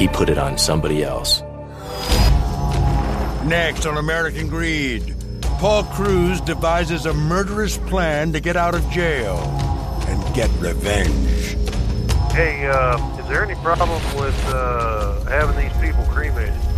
he put it on somebody else. Next on American Greed, Paul Cruz devises a murderous plan to get out of jail and get revenge. Hey, is there any problem with having these people cremated?